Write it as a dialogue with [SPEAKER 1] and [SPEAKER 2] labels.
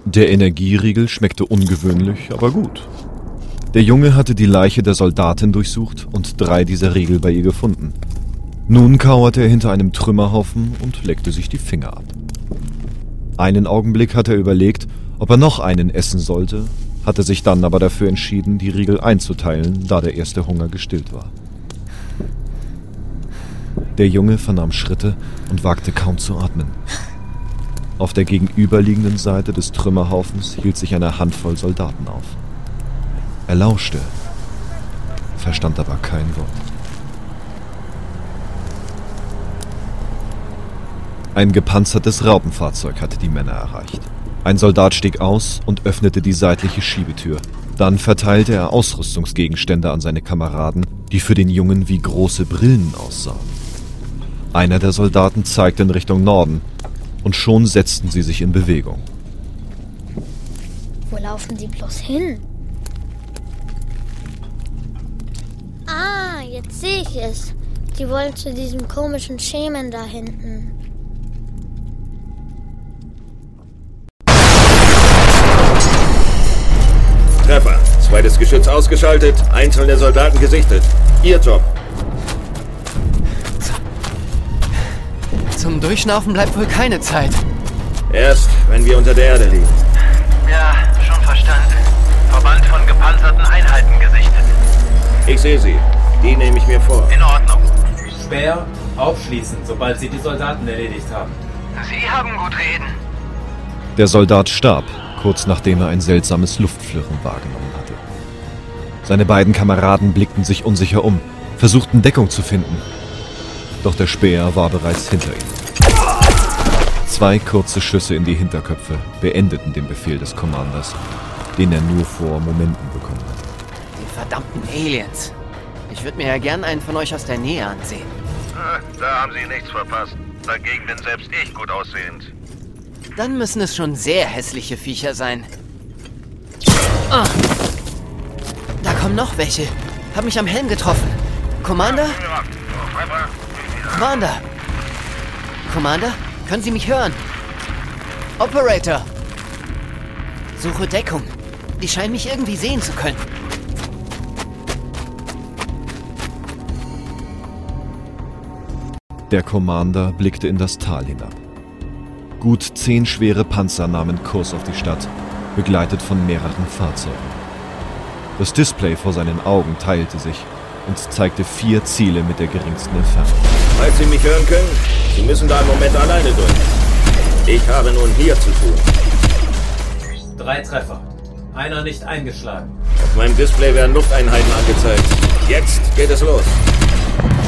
[SPEAKER 1] Der Energieriegel schmeckte ungewöhnlich, aber gut. Der Junge hatte die Leiche der Soldatin durchsucht und 3 dieser Riegel bei ihr gefunden. Nun kauerte er hinter einem Trümmerhaufen und leckte sich die Finger ab. Einen Augenblick hatte er überlegt, ob er noch einen essen sollte, hatte sich dann aber dafür entschieden, die Riegel einzuteilen, da der erste Hunger gestillt war. Der Junge vernahm Schritte und wagte kaum zu atmen. Auf der gegenüberliegenden Seite des Trümmerhaufens hielt sich eine Handvoll Soldaten auf. Er lauschte, verstand aber kein Wort. Ein gepanzertes Raupenfahrzeug hatte die Männer erreicht. Ein Soldat stieg aus und öffnete die seitliche Schiebetür. Dann verteilte er Ausrüstungsgegenstände an seine Kameraden, die für den Jungen wie große Brillen aussahen. Einer der Soldaten zeigte in Richtung Norden, und schon setzten sie sich in Bewegung.
[SPEAKER 2] Wo laufen sie bloß hin? Ah, jetzt sehe ich es. Die wollen zu diesem komischen Schemen da hinten.
[SPEAKER 3] Treffer. Zweites Geschütz ausgeschaltet, einzelne Soldaten gesichtet. Ihr Job.
[SPEAKER 4] Zum Durchschnaufen bleibt wohl keine Zeit.
[SPEAKER 3] Erst, wenn wir unter der Erde liegen.
[SPEAKER 5] Ja, schon verstanden. Verband von gepanzerten Einheiten gesichtet.
[SPEAKER 3] Ich sehe sie. Die nehme ich mir vor.
[SPEAKER 5] In Ordnung.
[SPEAKER 6] Speer, aufschließen, sobald Sie die Soldaten erledigt haben.
[SPEAKER 5] Sie haben gut reden.
[SPEAKER 1] Der Soldat starb, kurz nachdem er ein seltsames Luftflirren wahrgenommen hatte. Seine beiden Kameraden blickten sich unsicher um, versuchten Deckung zu finden. Doch der Speer war bereits hinter ihnen. 2 kurze Schüsse in die Hinterköpfe beendeten den Befehl des Commanders, den er nur vor Momenten bekommen hatte.
[SPEAKER 4] Die verdammten Aliens. Ich würde mir ja gern einen von euch aus der Nähe ansehen.
[SPEAKER 5] Da haben Sie nichts verpasst. Dagegen bin selbst ich gut aussehend.
[SPEAKER 4] Dann müssen es schon sehr hässliche Viecher sein. Ah. Da kommen noch welche. Hab mich am Helm getroffen. Commander? Commander? Commander? Können Sie mich hören? Operator! Suche Deckung. Die scheinen mich irgendwie sehen zu können.
[SPEAKER 1] Der Commander blickte in das Tal hinab. Gut 10 schwere Panzer nahmen Kurs auf die Stadt, begleitet von mehreren Fahrzeugen. Das Display vor seinen Augen teilte sich und zeigte 4 Ziele mit der geringsten Entfernung.
[SPEAKER 3] Falls Sie mich hören können, Sie müssen da im Moment alleine durch. Ich habe nun hier zu tun.
[SPEAKER 6] 3 Treffer. Einer nicht eingeschlagen.
[SPEAKER 3] Auf meinem Display werden Lufteinheiten angezeigt. Jetzt geht es los.